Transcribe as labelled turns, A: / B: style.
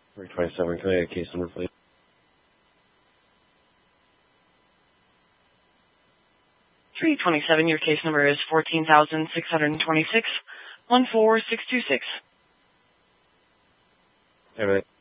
A: 327, can I get a case number, please?
B: Your case number is 14,626, 14626.
A: Hey,